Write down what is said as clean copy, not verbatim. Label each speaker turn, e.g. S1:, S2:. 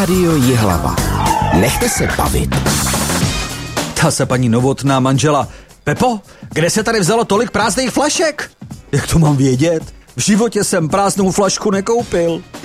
S1: Rádio Jihlava. Nechte se bavit.
S2: Ta se paní Novotná manžela. Pepo, kde se tady vzalo tolik prázdných flašek? Jak to mám vědět? V životě jsem prázdnou flašku nekoupil.